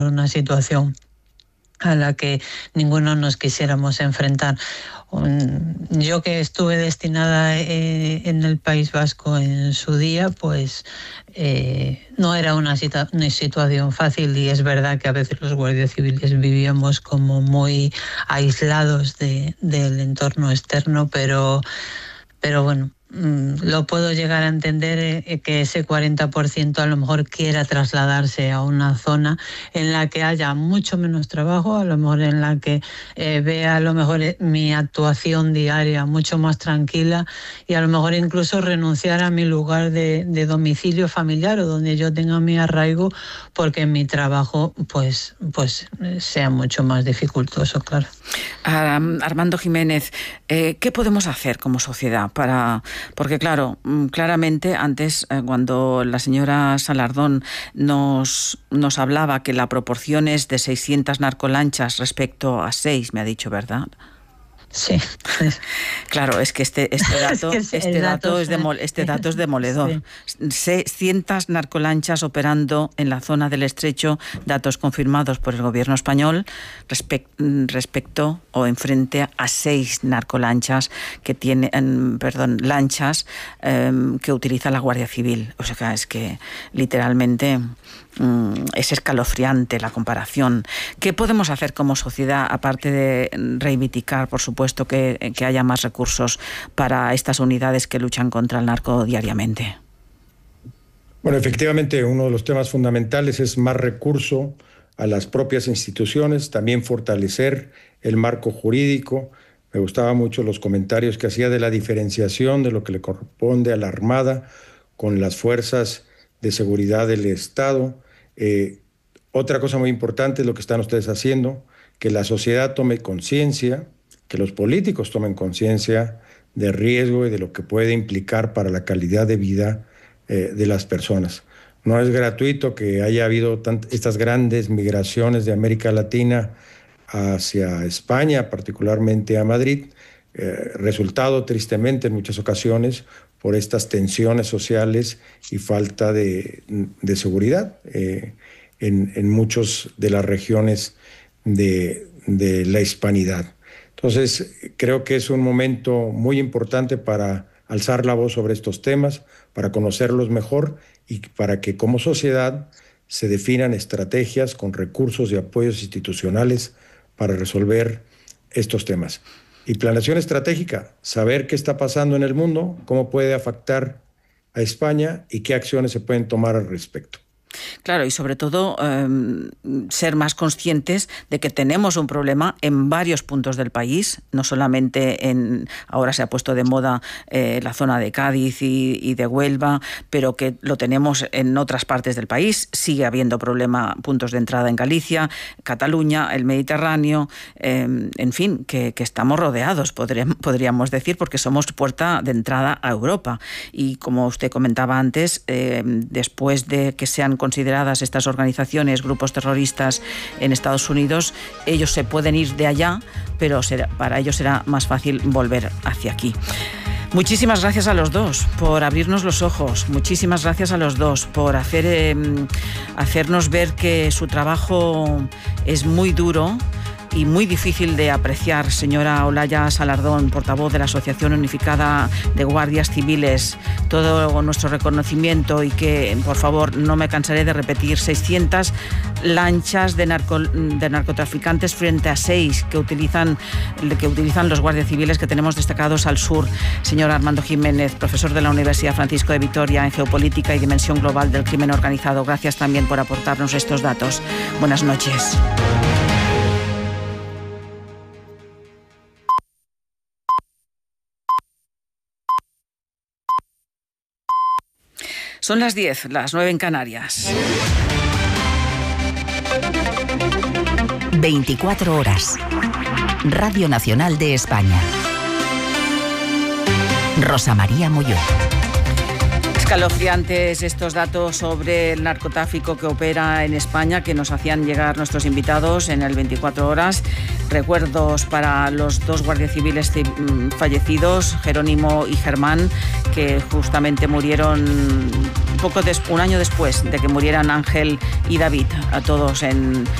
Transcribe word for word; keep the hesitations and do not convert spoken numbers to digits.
una situación a la que ninguno nos quisiéramos enfrentar. Yo, que estuve destinada eh, en el País Vasco en su día, pues eh, no era una, situa- una situación fácil, y es verdad que a veces los guardias civiles vivíamos como muy aislados de, del entorno externo, pero, pero bueno, lo puedo llegar a entender, eh, que ese cuarenta por ciento a lo mejor quiera trasladarse a una zona en la que haya mucho menos trabajo, a lo mejor en la que eh, vea a lo mejor eh, mi actuación diaria mucho más tranquila, y a lo mejor incluso renunciar a mi lugar de, de domicilio familiar, o donde yo tenga mi arraigo, porque mi trabajo pues, pues sea mucho más dificultoso, claro. Armando Jiménez, eh, ¿qué podemos hacer como sociedad para...? Porque claro, claramente antes, eh, cuando la señora Salardón nos, nos hablaba que la proporción es de seiscientas narcolanchas respecto a seis, me ha dicho, ¿verdad? Sí. Claro, es que este, este dato, es que este dato, dato es demol, este dato es demoledor. Sí. seiscientas narcolanchas operando en la zona del Estrecho, datos confirmados por el gobierno español, respect, respecto o en frente a seis narcolanchas que tienen, perdón, lanchas eh, que utiliza la Guardia Civil. O sea, es que literalmente es escalofriante la comparación. ¿Qué podemos hacer como sociedad, aparte de reivindicar, por supuesto, que, que haya más recursos para estas unidades que luchan contra el narco diariamente? Bueno, efectivamente, uno de los temas fundamentales es más recurso a las propias instituciones, también fortalecer el marco jurídico. Me gustaban mucho los comentarios que hacía de la diferenciación de lo que le corresponde a la Armada con las fuerzas de seguridad del Estado. Eh, otra cosa muy importante es lo que están ustedes haciendo, que la sociedad tome conciencia, que los políticos tomen conciencia de riesgo y de lo que puede implicar para la calidad de vida eh, de las personas. No es gratuito que haya habido tant- estas grandes migraciones de América Latina hacia España, particularmente a Madrid, eh, resultado tristemente en muchas ocasiones por estas tensiones sociales y falta de, de seguridad eh, en, en muchas de las regiones de, de la hispanidad. Entonces, creo que es un momento muy importante para alzar la voz sobre estos temas, para conocerlos mejor y para que como sociedad se definan estrategias con recursos y apoyos institucionales para resolver estos temas. Y planeación estratégica, saber qué está pasando en el mundo, cómo puede afectar a España y qué acciones se pueden tomar al respecto. Claro, y sobre todo eh, ser más conscientes de que tenemos un problema en varios puntos del país, no solamente en, ahora se ha puesto de moda eh, la zona de Cádiz y, y de Huelva, pero que lo tenemos en otras partes del país. Sigue habiendo problema, puntos de entrada en Galicia, Cataluña, el Mediterráneo, eh, en fin, que, que estamos rodeados, podríamos, podríamos decir, porque somos puerta de entrada a Europa. Y como usted comentaba antes, eh, después de que sean consideradas estas organizaciones, grupos terroristas en Estados Unidos, ellos se pueden ir de allá, pero será, para ellos será más fácil volver hacia aquí. Muchísimas gracias a los dos por abrirnos los ojos, muchísimas gracias a los dos por hacer, eh, hacernos ver que su trabajo es muy duro y muy difícil de apreciar. Señora Olaya Salardón, portavoz de la Asociación Unificada de Guardias Civiles, todo nuestro reconocimiento, y que, por favor, no me cansaré de repetir, seiscientas lanchas de, narco, de narcotraficantes frente a seis que utilizan, que utilizan los guardias civiles que tenemos destacados al sur. Señor Armando Jiménez, profesor de la Universidad Francisco de Vitoria en Geopolítica y Dimensión Global del Crimen Organizado, gracias también por aportarnos estos datos. Buenas noches. Son las diez, las nueve en Canarias. veinticuatro horas. Radio Nacional de España. Rosa María Molló. Escalofriantes estos datos sobre el narcotráfico que opera en España, que nos hacían llegar nuestros invitados en el veinticuatro horas. Recuerdos para los dos guardias civiles fallecidos, Jerónimo y Germán, que justamente murieron poco des- un año después de que murieran Ángel y David, a todos en